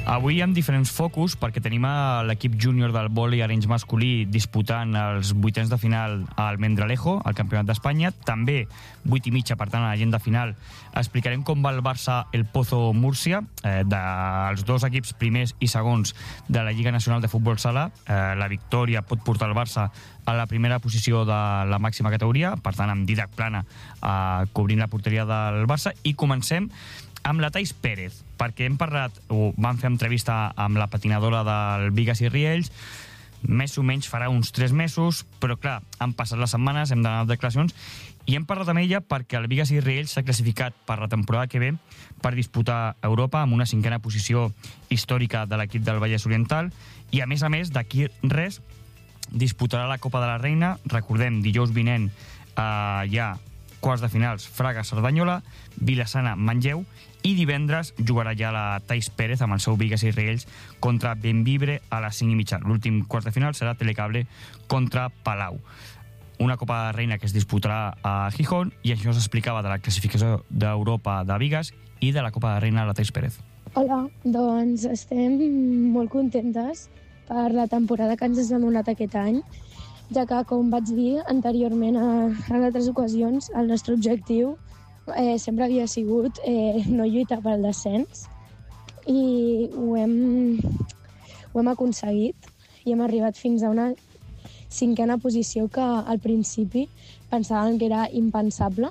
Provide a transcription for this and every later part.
Avui hi ha diferents focus perquè tenim l'equip júnior del vòlei arenys masculí disputant els vuitens de final al Mendralejo, al Campionat d'Espanya. També 8:30, per tant, a l'agenda final explicarem com va el Barça El Pozo Múrcia, dels dos equips primers i segons de la Lliga Nacional de Futbol Sala. La victòria pot portar el Barça a la primera posició de la màxima categoria, per tant, amb Didac Plana cobrint la porteria del Barça. I comencem amb la Thais Pérez, perquè hem parlat, o vam fer entrevista amb la patinadora del Bigues i Riells, més o menys farà uns 3 mesos, però clar, han passat les setmanes, hem donat declaracions, i hem parlat amb ella perquè el Bigues i Riells s'ha classificat per la temporada que ve per disputar Europa amb una 5a posició històrica de l'equip del Vallès Oriental, i a més, d'aquí res, disputarà la Copa de la Reina. Recordem, dijous vinent hi ha quarts de finals Fraga-Cerdanyola, Vilassana-Manlleu, i divendres jugarà ja la Thais Pérez amb el seu Bigues i Riells contra Bembibre a les 5:30. L'últim quart de final serà Telecable contra Palau. Una Copa de Reina que es disputarà a Gijón, i això s'explicava de la classificació d'Europa de Bigues i de la Copa de Reina de la Thais Pérez. Hola, doncs estem molt contentes per la temporada que ens ha donat aquest any, ja que, com vaig dir anteriorment en altres ocasions, el nostre objectiu sempre havia sigut no lluitar pel descens, i ho hem aconseguit i hem arribat fins a una 5a posició que al principi pensàvem que era impensable.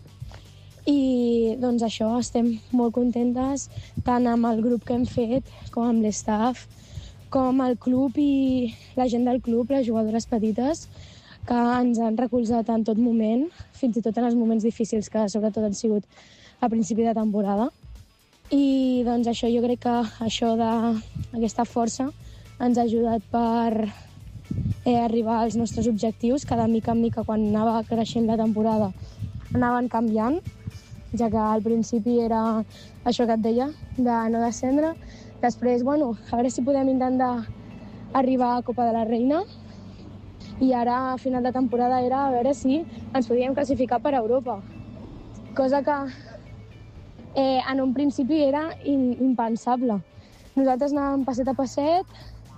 I doncs això, estem molt contentes tant amb el grup que hem fet com amb l'estaff, com el club i la gent del club, les jugadores petites, que ens han recolzat en tot moment, fins i tot en els moments difícils que sobretot han sigut a principi de temporada. I doncs això, jo crec que aquesta força ens ha ajudat per arribar als nostres objectius, que de mica en mica, quan anava creixent la temporada, anaven canviant, ja que al principi era això que et deia, de no descendre. Després, bueno, a veure si podem intentar arribar a Copa de la Reina, i ara, a final de temporada, era a veure si ens podíem classificar per Europa, cosa que en un principi era impensable. Nosaltres anàvem passet a passet,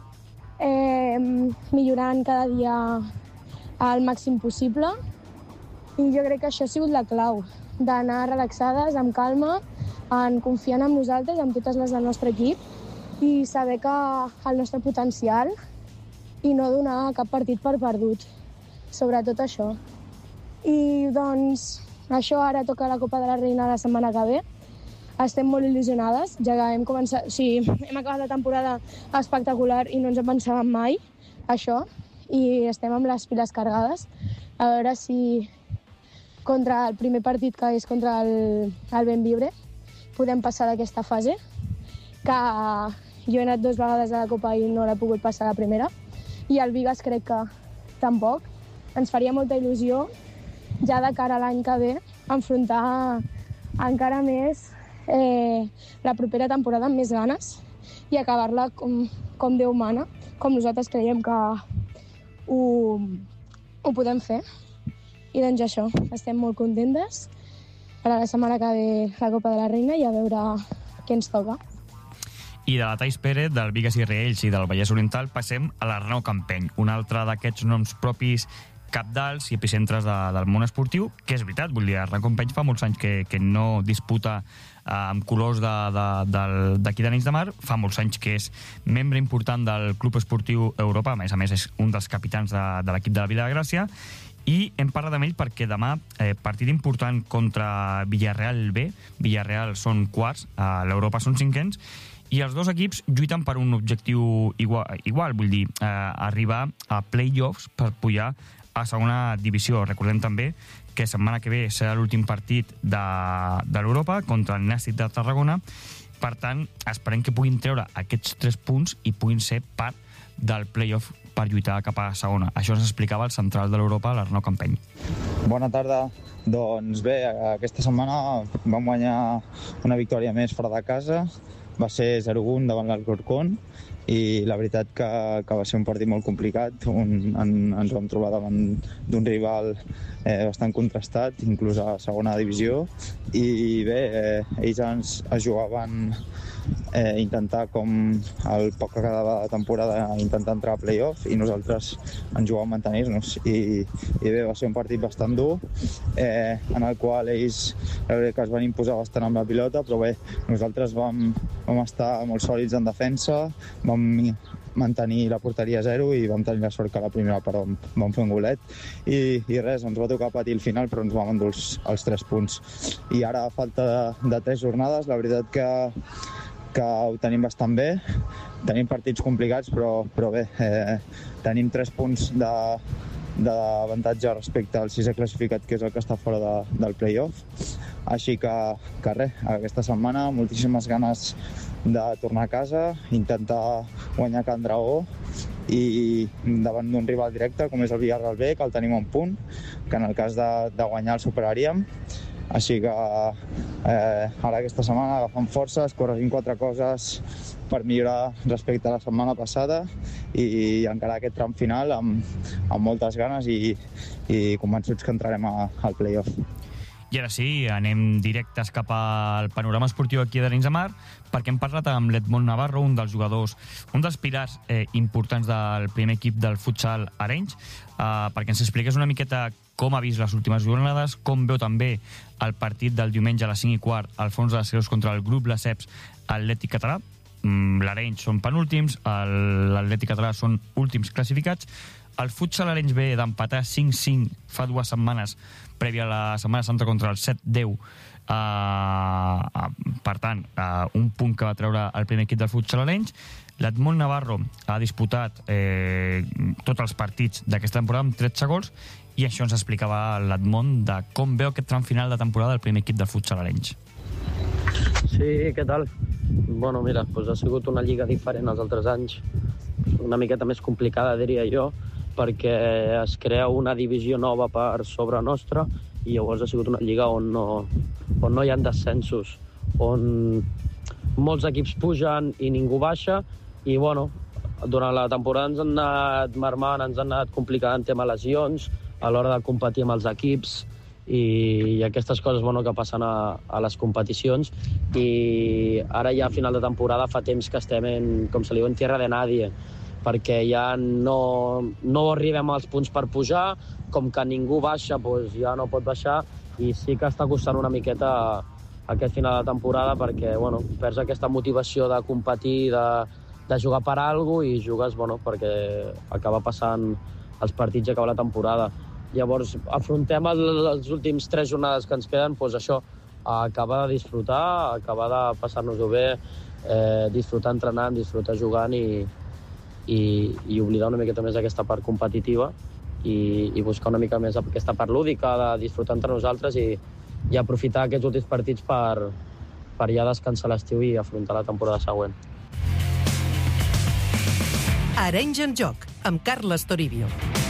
millorant cada dia al màxim possible, i jo crec que això ha sigut la clau, d'anar relaxades, amb calma, confiant en nosaltres, en totes les del nostre equip, i saber que el nostre potencial, i no donar cap partit per perdut, sobretot això. I doncs això, ara toca la Copa de la Reina la setmana que ve. Estem molt il·lusionades, ja que hem acabat la temporada espectacular i no ens en pensàvem mai, això, i estem amb les piles cargades. A veure si contra el primer partit, que és contra el Bembibre, podem passar d'aquesta fase, que jo he anat 2 vegades a la Copa i no l'he pogut passar a la primera, i el Bigues crec que tampoc. Ens faria molta il·lusió, ja de cara a l'any que ve, enfrontar encara més la propera temporada amb més ganes i acabar-la com Déu mana, com nosaltres creiem que ho podem fer. I doncs això, estem molt contentes per a la setmana que ve la Copa de la Reina i a veure què ens toca. I de la Thais Pérez, del Bigues i Riells i del Vallès Oriental passem a l'Arnau Campeny, un altre d'aquests noms propis cabdals i epicentres del món esportiu, que és veritat, vull dir, Arnau Campeny fa molts anys que no disputa amb colors d'aquí d'Arenys de Mar, fa molts anys que és membre important del Club Esportiu Europa, a més és un dels capitans de l'equip de la Vila de Gràcia, i hem parlat amb ell perquè demà partit important contra Villarreal B. Villarreal són quarts, a l'Europa són 5ens, i els dos equips lluiten per un objectiu igual, vull dir, arribar a play-offs per pujar a segona divisió. Recordem també que setmana que ve serà l'últim partit de l'Europa contra el Nàstic de Tarragona. Per tant, esperem que puguin treure aquests 3 punts i puguin ser part del play-off per lluitar cap a segona. Això ens explicava el central de l'Europa, l'Arnau Campeny. Bona tarda. Doncs bé, aquesta setmana vam guanyar una victòria més fora de casa. Va ser 0-1 davant l'Alcorcón i la veritat que va ser un partit molt complicat. Ens vam trobar davant d'un rival bastant contrastat, inclús a segona divisió, i bé, ells es jugaven intentar, com el poc que quedava de temporada, intentar entrar a play-off, i nosaltres ens jugàvem mantenir-nos. I bé, va ser un partit bastant dur, en el qual ells que es van imposar bastant amb la pilota, però bé, nosaltres vam estar molt sòlids en defensa, vam mantenir la porteria a 0 i vam tenir la sort que a la primera part vam fer un golet i res, ens va tocar patir el final, però ens vam endur els 3 punts. I ara, a falta de 3 jornades, la veritat que ho tenim bastant bé. Tenim partits complicats, però bé, tenim 3 punts d'avantatge respecte al 6è classificat, que és el que està fora del play-off. Així que res, aquesta setmana moltíssimes ganes de tornar a casa, intentar guanyar Can Dragó i davant d'un rival directe com és el Villarreal B, que el tenim a un punt, que en el cas de guanyar el superaríem. Així que ara aquesta setmana agafant forces, corregint 4 coses per millorar respecte a la setmana passada i encarar aquest tram final amb moltes ganes i convençuts que entrarem al play-off. I ara sí, anem directes cap al panorama esportiu aquí d'Arenys de Mar, perquè hem parlat amb l'Edmond Navarro, un dels jugadors, un dels pilars importants del primer equip del futsal Arenys, perquè ens expliqués una miqueta com ha vist les últimes jornades, com veu també el partit del diumenge a les 5:15 al fons de les Creus contra el grup Lesseps Atlètic Català. L'Arenys són penúltims, l'Atlètic Català són últims classificats. El futsal Arenys B d'empatar 5-5 fa 2 setmanes, prèvia a la Setmana Santa contra el 7-10. Per tant, un punt que va treure el primer equip del futsal Arenys. L'Edmond Navarro ha disputat tots els partits d'aquesta temporada amb 13 gols i això ens explicava l'Edmond de com veu aquest tram final de temporada del primer equip del futsal Arenys. Sí, què tal? Bueno, mira, doncs ha sigut una lliga diferent als altres anys, una miqueta més complicada, diria jo, perquè es crea una divisió nova per sobre nostra i llavors ha sigut una lliga on no hi ha descensos, on molts equips pugen i ningú baixa i, bueno, durant la temporada ens han anat marmant, ens han anat complicant tema lesions a l'hora de competir amb els equips i aquestes coses, bueno, que passen a les competicions i ara ja a final de temporada fa temps que estem com se li diu, en tierra de nadie, perquè ja no arribem als punts per pujar, com que ningú baixa, doncs ja no pot baixar i sí que està costant una miqueta aquest final de temporada perquè, bueno, perds aquesta motivació de competir, de jugar per alguna cosa i jugues, bueno, perquè acaba passant els partits i acaba la temporada. Llavors, afrontem els últims 3 jornades que ens queden, doncs això, acabar de disfrutar, acabar de passar-nos-ho bé, disfrutar entrenant, disfrutar jugant i oblidar una miqueta més aquesta part competitiva i buscar una mica més aquesta part lúdica de disfrutar entre nosaltres i aprofitar aquests últims partits per ja descansar l'estiu i afrontar la temporada següent. Arenys en joc, amb Carles Toribio.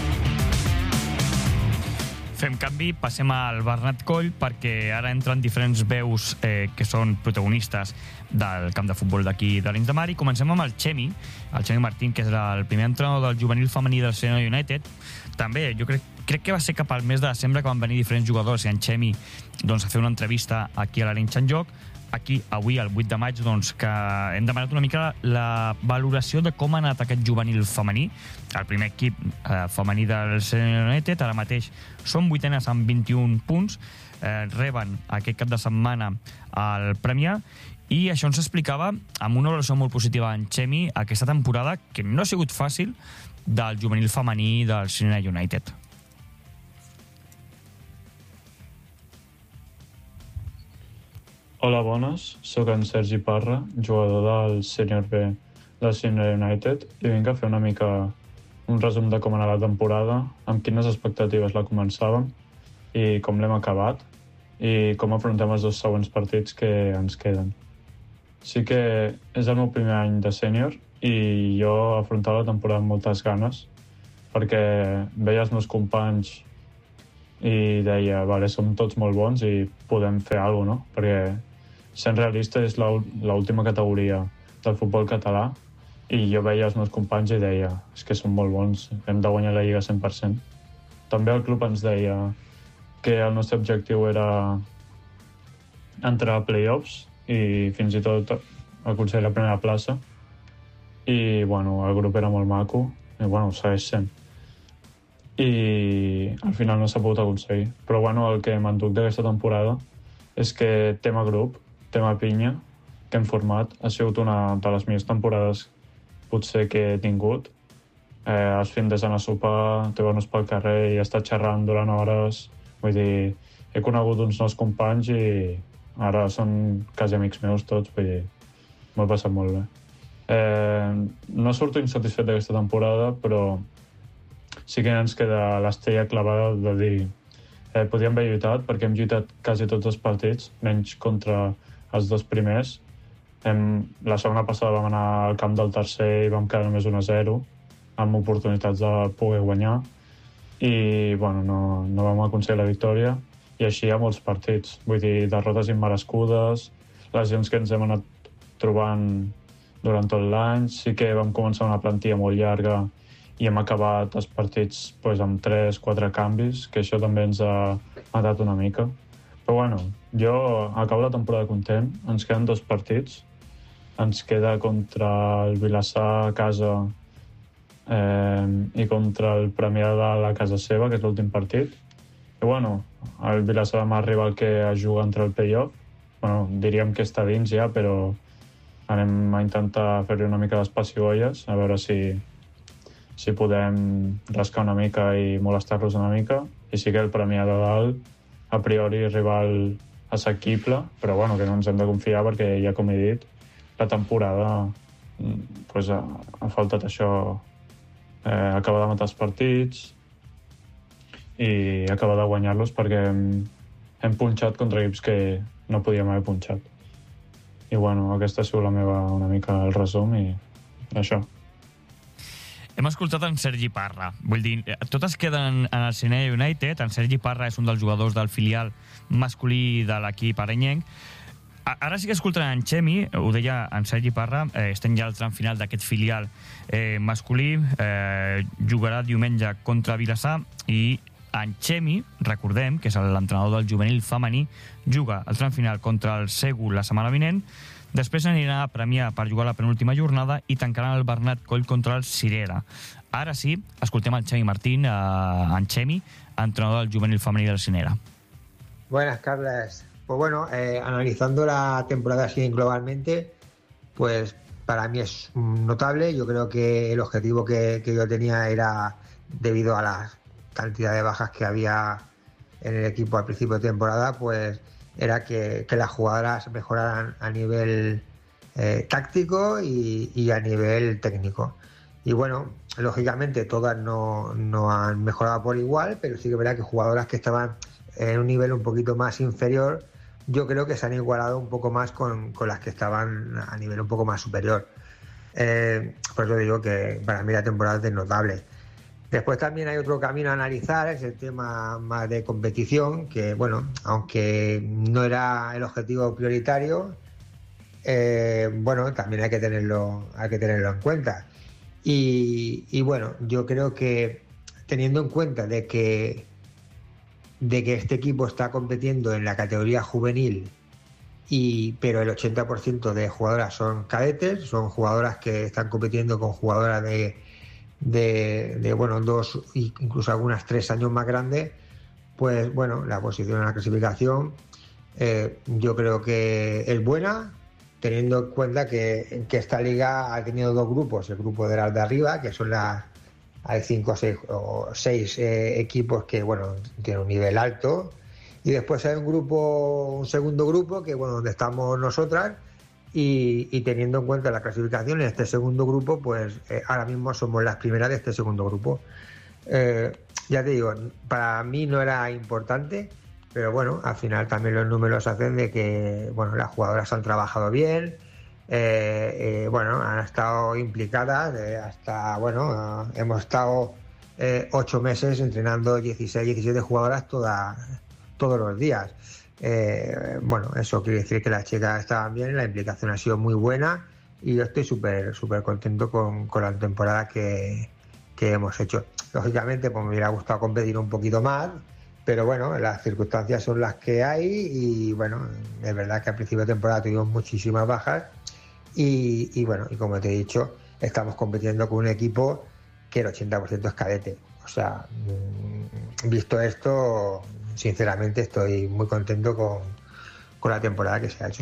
Fem canvi, passem al Bernat Coll perquè ara entren diferents veus que són protagonistes del camp de futbol d'aquí d'Arenys de Mar i comencem amb el Xemi Martín, que és el primer entrenador del juvenil femení del Senior United. També, jo crec que va ser cap al mes de desembre que van venir diferents jugadors i en Xemi a fer una entrevista aquí a l'Arenys en joc. Aquí, avui, el 8 de maig, que hem demanat una mica la valoració de com ha anat aquest juvenil femení. El primer equip femení del Senior United, ara mateix són 8enes amb 21 punts, reben aquest cap de setmana el Premià, i això ens explicava amb una valoració molt positiva en Xemi aquesta temporada, que no ha sigut fàcil, del juvenil femení del Senior United. Hola, bones. Soc en Sergi Parra, jugador del Senior B del Senior United i vinc a fer una mica un resum de com ha anat la temporada, amb quines expectatives la començàvem i com l'hem acabat i com afrontem els 2 següents partits que ens queden. Sí que és el meu primer any de sènior i jo afrontava la temporada amb moltes ganes perquè veia els meus companys i deia, vale, som tots molt bons i podem fer alguna cosa, no? Perquè sent realista és l'última categoria del futbol català i jo veia els meus companys i deia, és que són molt bons, hem de guanyar la Lliga 100%. També el club ens deia que el nostre objectiu era entrar a play-offs i fins i tot aconseguir la primera plaça. I, bueno, el grup era molt maco, i, bueno, ho segueix sent. I al final no s'ha pogut aconseguir. Però, bueno, el que m'enduc d'aquesta temporada és que tema grup, tema pinya, que hem format, ha sigut una de les millors temporades potser que he tingut. Els fins de anar a sopar, trobar-nos pel carrer i estar xerrant durant hores. Vull dir, he conegut uns nous companys i ara són quasi amics meus tots, vull dir, m'ho he passat molt bé. No surto insatisfet d'aquesta temporada, però sí que ens queda l'estrella clavada de dir podríem haver lluitat, perquè hem lluitat quasi tots els partits, menys contra els dos primers. La segona passada vam anar al camp del tercer i vam quedar només 1-0, amb oportunitats de poder guanyar. I, bueno, no vam aconseguir la victòria. I així hi ha molts partits. Vull dir, derrotes immerescudes, lesions que ens hem anat trobant durant tot l'any. Sí que vam començar una plantilla molt llarga i hem acabat els partits amb 3-4 canvis, que això també ens ha matat una mica. Però, bueno, jo acabo la temporada content. Ens queden 2 partits. Ens queda contra el Vilassar a casa i contra el Premià de Dalt a casa seva, que és l'últim partit. I, bueno, el Vilassar demà arriba el que es juga entre el play-off. Bueno, diríem que està dins ja, però anem a intentar fer-li una mica les pessigolles, a veure si podem rascar una mica i molestar-los una mica. I sí que el Premià de Dalt, a priori, rival assequible, però, bueno, que no ens hem de confiar perquè, ja com he dit, la temporada ha faltat això, acabar de matar els partits i acabar de guanyar-los, perquè hem punxat contra equips que no podíem haver punxat. I, bueno, aquesta ha sigut la meva una mica el resum i això. Hem escoltat en Sergi Parra. Vull dir, totes queden en el Cinella United. En Sergi Parra és un dels jugadors del filial masculí de l'equip arenyenc. Ara sí que escoltarem en Xemi, ho deia en Sergi Parra, estem ja al tram final d'aquest filial masculí, jugarà diumenge contra Vilassar i en Xemi, recordem, que és l'entrenador del juvenil femení, juga al tram final contra el Segu la setmana vinent, després anirà a Premià per jugar la penúltima jornada i tancaran el Bernat Coll contra el Cirera. Ara sí, escoltem el Xemi Martín, en Xemi, entrenador del juvenil femení del Cinera. Buenas, Carles. Pues bueno, analizando la temporada así globalmente, pues para mí es notable. Yo creo que el objetivo que yo tenía era, debido a la cantidad de bajas que había en el equipo al principio de temporada, pues era que las jugadoras mejoraran a nivel táctico y a nivel técnico. Y bueno, lógicamente todas no han mejorado por igual, pero sí que es verdad que jugadoras que estaban en un nivel un poquito más inferior, yo creo que se han igualado un poco más con las que estaban a nivel un poco más superior. Por eso digo que para mí la temporada es notable. Después también hay otro camino a analizar, es el tema más de competición, que bueno, aunque no era el objetivo prioritario, bueno, también hay que tenerlo en cuenta. Y bueno, yo creo que teniendo en cuenta de que este equipo está compitiendo en la categoría juvenil, pero el 80% de jugadoras son cadetes, son jugadoras que están compitiendo con jugadoras de bueno, 2, incluso algunas 3 años más grandes, pues bueno, la posición en la clasificación yo creo que es buena, teniendo en cuenta que esta liga ha tenido 2 grupos, el grupo de las de arriba, que son hay 5 o 6 equipos que bueno, tienen un nivel alto, y después hay un segundo grupo que bueno, donde estamos nosotras, y teniendo en cuenta la clasificación en este segundo grupo, pues ahora mismo somos las primeras de este segundo grupo. Ya te digo, para mí no era importante, pero bueno, al final también los números hacen de que bueno, las jugadoras han trabajado bien, bueno, han estado implicadas, hasta bueno, hemos estado 8 meses entrenando 16, 17 jugadoras todos los días. Bueno, eso quiere decir que las chicas estaban bien, la implicación ha sido muy buena y yo estoy súper contento con la temporada que hemos hecho. Lógicamente pues me hubiera gustado competir un poquito más, pero bueno, las circunstancias son las que hay y bueno, es verdad que al principio de temporada tuvimos muchísimas bajas y bueno, y como te he dicho, estamos compitiendo con un equipo que el 80% es cadete. O sea, visto esto, sinceramente estoy muy contento con la temporada que se ha hecho.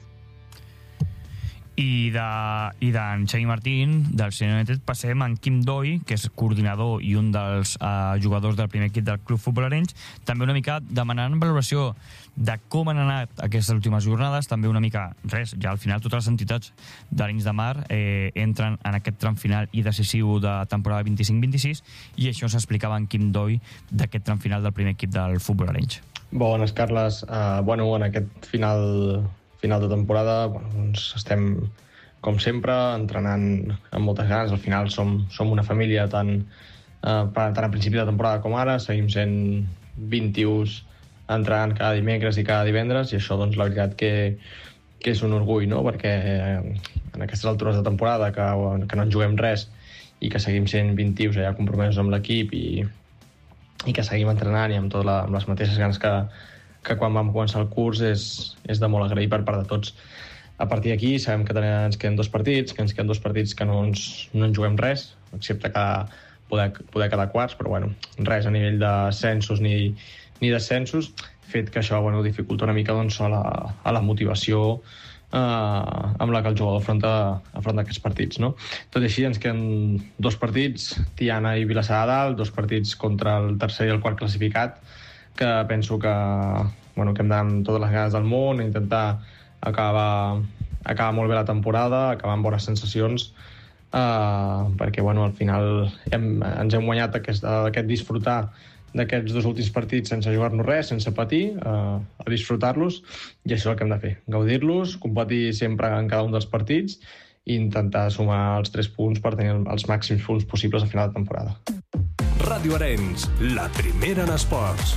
I d'en Xavi Martín, del Senior United, passem en Quim Doi, que és coordinador i un dels jugadors del primer equip del Club Futbol Arenys, també una mica demanant valoració de com han anat aquestes últimes jornades, també una mica, res, ja al final totes les entitats d'Arenys de Mar entren en aquest tram final i decisiu de temporada 25-26, i això s'explicava en Quim Doi d'aquest tram final del primer equip del Futbol Arenys. Bones, Carles. En aquest final de temporada, doncs estem, com sempre, entrenant amb moltes ganes. Al final som una família tant a principi de temporada com ara. Seguim sent 21 entrenant cada dimecres i cada divendres, i això, doncs, la veritat que és un orgull, no? Perquè en aquestes altures de temporada que no en juguem res i que seguim sent 21 allà compromesos amb l'equip i que seguim entrenant i amb les mateixes ganes que quan vam començar el curs és de molt agrair per part de tots. A partir d'aquí sabem que ens queden dos partits, que no en juguem res, excepte poder quedar quarts, però bueno, res a nivell d'ascensos ni descensos, fet que això dificulta una mica doncs, a la motivació amb la que el jugador afronta aquests partits, no? Tot i així ens queden dos partits, Tiana i Vilassar de Dalt, dos partits contra el tercer i el quart classificat, que penso que hem d'anar amb totes les ganes del món, intentar acabar molt bé la temporada, acabar amb bones sensacions, perquè al final ens hem guanyat aquest disfrutar d'aquests dos últims partits sense jugar-nos res, sense patir, a disfrutar-los, i això és el que hem de fer, gaudir-los, competir sempre en cada un dels partits i intentar sumar els 3 punts per tenir els màxims punts possibles a final de temporada. Ràdio Arenys, la primera en esports.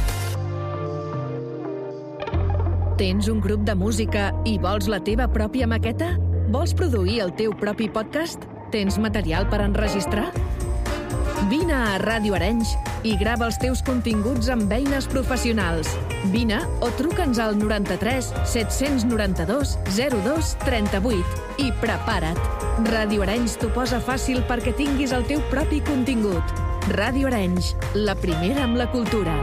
Tens un grup de música i vols la teva pròpia maqueta? Vols produir el teu propi podcast? Tens material per enregistrar? Vine a Ràdio Arenys i grava els teus continguts amb eines professionals. Vine o truca'ns al 93 792 02 38 i prepara't. Ràdio Arenys t'ho posa fàcil perquè tinguis el teu propi contingut. Ràdio Arenys, la primera amb la cultura.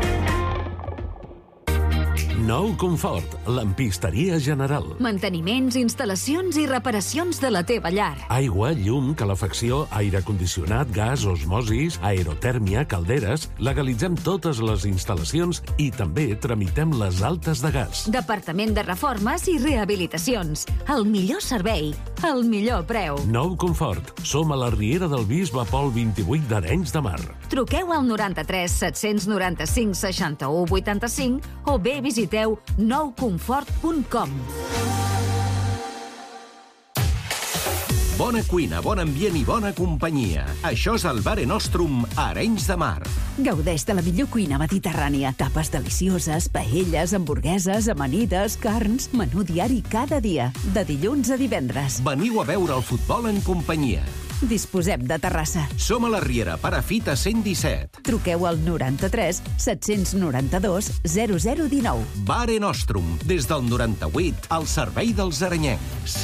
Nou Confort, lampisteria general. Manteniments, instal·lacions i reparacions de la teva llar. Aigua, llum, calefacció, aire condicionat, gas, osmosis, aerotèrmia, calderes... Legalitzem totes les instal·lacions i també tramitem les altes de gas. Departament de Reformes i Rehabilitacions. El millor servei, el millor preu. Nou Confort. Som a la Riera del Bisbe Pol 28 d'Arenys de Mar. Truqueu al 93 795 61 85 o bé visiteu nouconfort.com. Bona cuina, bon ambient i bona companyia. Això és el Mare Nostrum a Arenys de Mar. Gaudeix de la millor cuina mediterrània. Tapes delicioses, paelles, hamburgueses, amanides, carns, menú diari cada dia, de dilluns a divendres. Veniu a veure el futbol en companyia. Disposem de terrassa. Som a la Riera, Perafita 117. Truqueu al 93 792 0019. Mare Nostrum, des del 98, al servei dels arenyencs.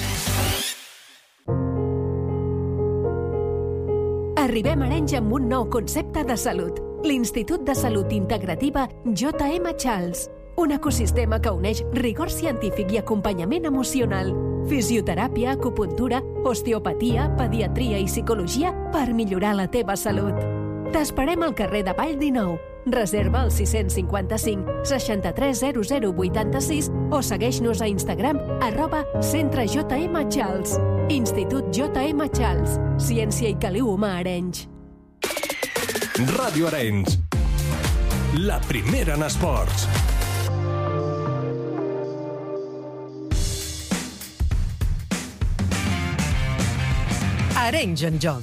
Arribem a Arenys amb un nou concepte de salut. L'Institut de Salut Integrativa J.M. Charles. Un ecosistema que uneix rigor científic i acompanyament emocional, fisioteràpia, acupuntura, osteopatia, pediatria i psicologia per millorar la teva salut. T'esperem al carrer de Vall 19. Reserva al 655 630086 o segueix-nos a Instagram @centrejmcharles. Institut J.M. Charles. Ciència i caliu humà a Arenys. Ràdio Arenys, la primera en esports. Arenys en joc.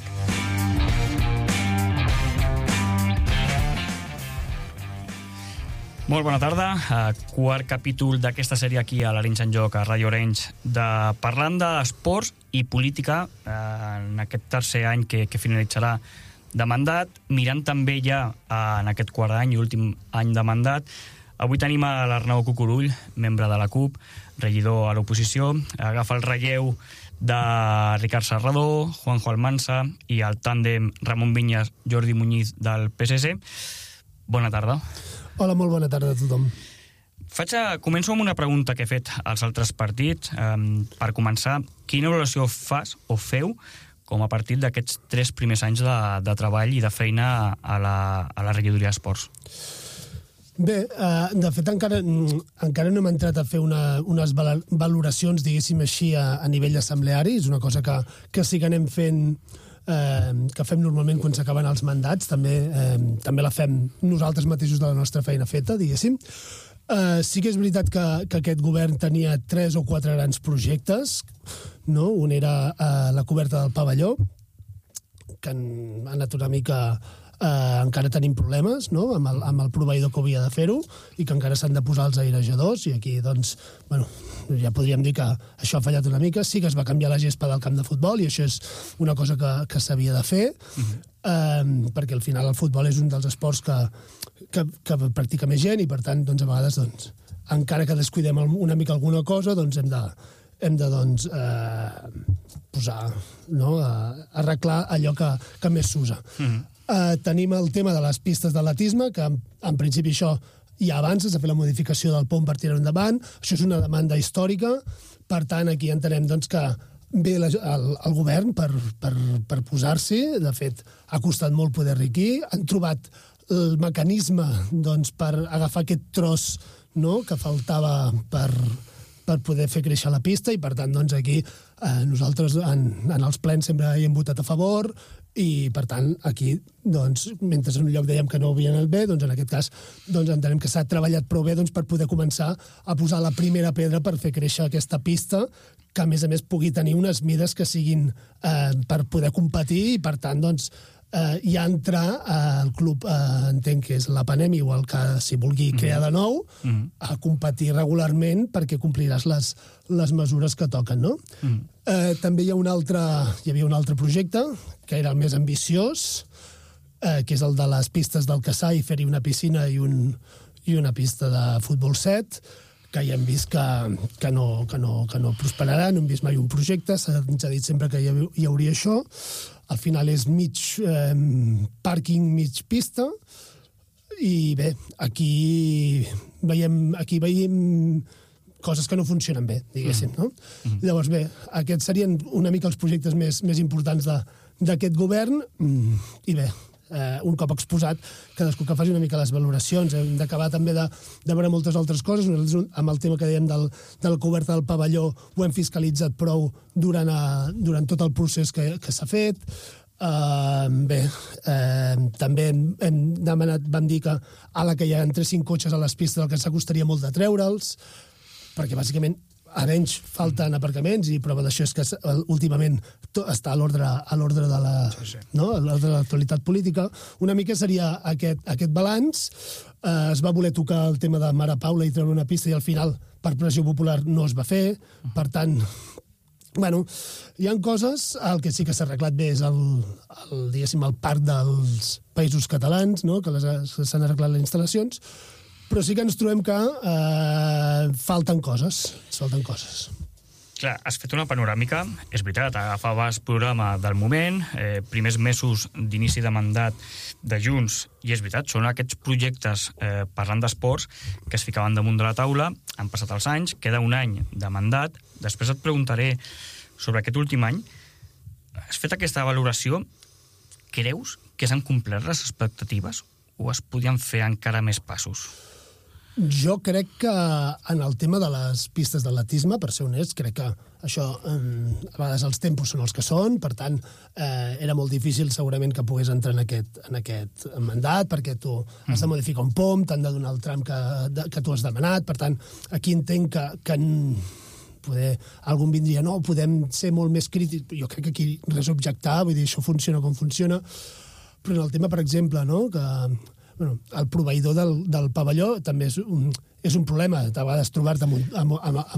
Molt bona tarda. Quart capítol d'aquesta sèrie aquí a l'Arenys en joc, a Ràdio Arenys, parlant d'esports i política en aquest tercer any que finalitzarà de mandat, mirant també ja en aquest quart any, últim any de mandat. Avui tenim a l'Arnau Cucurull, membre de la CUP, regidor a l'oposició, agafa el relleu de Ricard Serrador, Juanjo Almansa i el tàndem Ramon Vinyes, Jordi Muñiz del PSC. Bona tarda. Hola, molt bona tarda a tothom. Començo amb una pregunta que he fet als altres partits. Per començar, quina valoració fas o feu com a partit d'aquests 3 primers anys de treball i de feina a la regidoria d'Esports? Bé, de fet encara no hem entrat a fer unes valoracions, diguéssim així, a nivell assembleari. És una cosa que sí que anem fent, que fem normalment quan s'acaben els mandats. També la fem nosaltres mateixos de la nostra feina feta, diguéssim. Sí que és veritat que aquest govern tenia 3 o 4 grans projectes, no? Un era la coberta del pavelló, que han anat una mica... encara tenim problemes, no?, amb el proveïdor que havia de fer-ho i que encara s'han de posar els airejadors, i aquí, doncs, bueno, ja podríem dir que això ha fallat una mica. Sí que es va canviar la gespa del camp de futbol i això és una cosa que s'havia de fer, perquè al final el futbol és un dels esports que practica més gent i, per tant, doncs, a vegades, doncs, encara que descuidem una mica alguna cosa, doncs hem de posar, no?, arreglar allò que més s'usa. Tenim el tema de les pistes d'atletisme, que en principi això ja avança, s'ha fet la modificació del POM per tirar endavant. Això és una demanda històrica, per tant, aquí entenem doncs, que ve el govern per posar-s'hi. De fet, ha costat molt poder-hi aquí. Han trobat el mecanisme doncs, per agafar aquest tros, no?, que faltava per poder fer créixer la pista, i per tant, doncs, aquí nosaltres en els plens sempre hi hem votat a favor, i per tant, aquí, doncs, mentre en un lloc dèiem que no havia anat bé, doncs en aquest cas doncs, entenem que s'ha treballat prou bé doncs, per poder començar a posar la primera pedra per fer créixer aquesta pista, que a més pugui tenir unes mides que siguin per poder competir, i per tant, doncs, ja entrar al club, entenc que és la Panemi o el que s'hi vulgui crear de nou, a competir regularment perquè compliràs les mesures que toquen, no? També hi havia un altre projecte, que era el més ambiciós, que és el de les pistes del Cassà, i fer-hi una piscina i una pista de futbol 7, que ja hem vist que no prosperarà, no hem vist mai un projecte, se'ns ha dit sempre que hi hauria això. Al final és mig pàrquing, mig pista, i bé, aquí veiem coses que no funcionen bé, diguéssim, no? Llavors, bé, aquests serien una mica els projectes més importants d'aquest govern, i bé, un cop exposat, cadascú que faci una mica les valoracions. Hem d'acabar també de veure moltes altres coses. Nosaltres, amb el tema que dèiem de la coberta del pavelló, ho hem fiscalitzat prou durant tot el procés que s'ha fet. Bé, també hem demanat, vam dir que a la que hi ha 3-5 cotxes a les pistes el que s'acostaria molt de treure'ls, perquè bàsicament a Arenys falten aparcaments, i prova d'això és que últimament està a l'ordre de l'actualitat política. Una mica seria aquest balanç. Es va voler tocar el tema de Mare Paula i treure una pista, i al final, per pressió popular, no es va fer. Per tant, bueno, hi ha coses. El que sí que s'ha arreglat bé és el parc dels Països Catalans, no?, que s'han arreglat les instal·lacions, però sí que ens trobem que falten coses. Clar, has fet una panoràmica, és veritat, agafaves programa del moment, primers mesos d'inici de mandat de Junts, i és veritat, són aquests projectes, parlant d'esports, que es ficaven damunt de la taula, han passat els anys, queda un any de mandat. Després et preguntaré sobre aquest últim any. Has fet aquesta valoració, creus que s'han complert les expectatives o es podien fer encara més passos? Jo crec que en el tema de les pistes d'atletisme, per ser honest, crec que això, a vegades els tempos són els que són, per tant, era molt difícil segurament que pogués entrar en aquest mandat, perquè tu has de modificar un POM, t'han de donar el tram que tu has demanat, per tant, aquí entenc que algú em vindria, no, podem ser molt més crítics. Jo crec que aquí res a objectar, vull dir, això funciona com funciona, però en el tema, per exemple, no, que el proveïdor del pavelló també és un problema, a vegades trobar-te amb